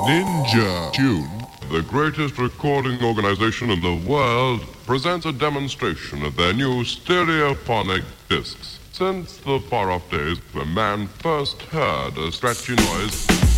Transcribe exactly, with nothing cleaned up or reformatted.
Ninja Tune, the greatest recording organization in the world, presents a demonstration of their new stereophonic discs. Since the far-off days when man first heard a scratchy noise